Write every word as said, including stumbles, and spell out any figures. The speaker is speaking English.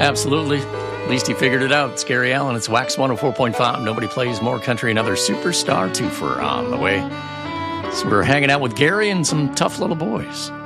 Absolutely. At least he figured it out. It's Gary Allan. It's Wax one oh four point five. Nobody plays more country. Another superstar twofer on the way. So we're hanging out with Gary and some tough little boys.